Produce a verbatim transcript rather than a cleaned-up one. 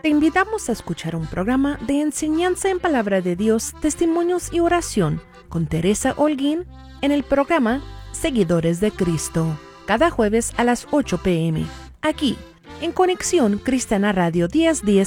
Te invitamos a escuchar un programa de enseñanza en palabra de Dios, testimonios y oración con Teresa Holguín en el programa Seguidores de Cristo, cada jueves a las ocho p m, aquí en Conexión Cristiana Radio mil diez